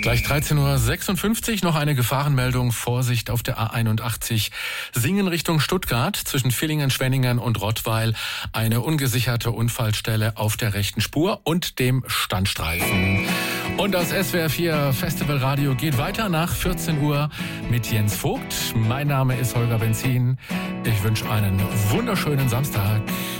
Gleich 13.56 Uhr noch eine Gefahrenmeldung. Vorsicht auf der A81 Singen Richtung Stuttgart zwischen Villingen, Schwenningen und Rottweil. Eine ungesicherte Unfallstelle auf der rechten Spur und dem Standstreifen. Und das SWR 4 Festivalradio geht weiter nach 14 Uhr mit Jens Vogt. Mein Name ist Holger Benzin. Ich wünsche einen wunderschönen Samstag.